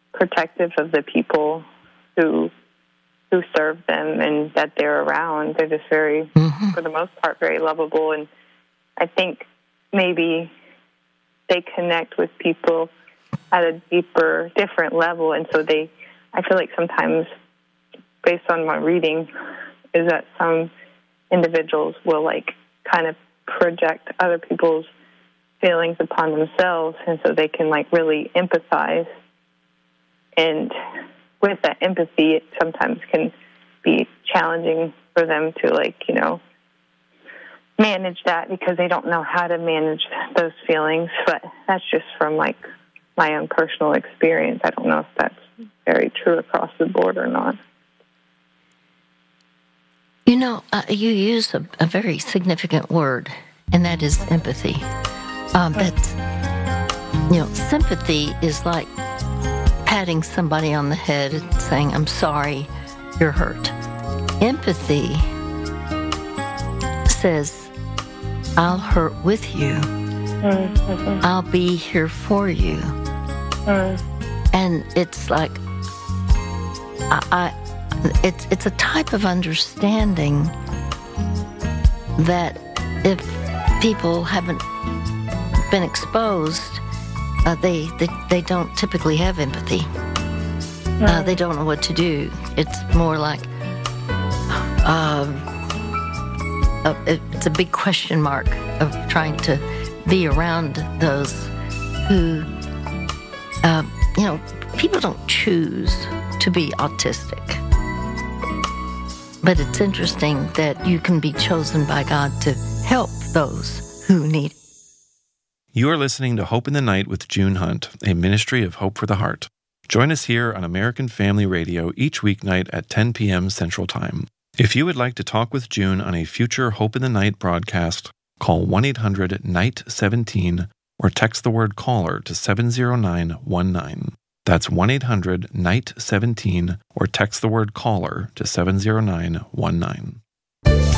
protective of the people who serve them and that they're around. They're just very, for the most part, very lovable. And I think maybe they connect with people at a deeper, different level. And so I feel like sometimes, based on my reading, is that some individuals will like kind of project other people's feelings upon themselves, and so they can like really empathize. And with that empathy, it sometimes can be challenging for them to manage that because they don't know how to manage those feelings. But that's just from like my own personal experience. I don't know if that's very true across the board or not. You use a very significant word, and that is empathy. Sympathy is like patting somebody on the head and saying, I'm sorry, you're hurt. Empathy says, I'll hurt with you. Mm-hmm. I'll be here for you. And it's like, it's a type of understanding that if people haven't been exposed, they don't typically have empathy. They don't know what to do. It's more like it's a big question mark of trying to be around those who, people don't choose to be autistic. But it's interesting that you can be chosen by God to help those who need it. You are listening to Hope in the Night with June Hunt, a ministry of Hope for the Heart. Join us here on American Family Radio each weeknight at 10 p.m. Central Time. If you would like to talk with June on a future Hope in the Night broadcast, call 1-800-NIGHT-17 or text the word CALLER to 70919. That's 1-800-NIGHT-17 or text the word CALLER to 70919.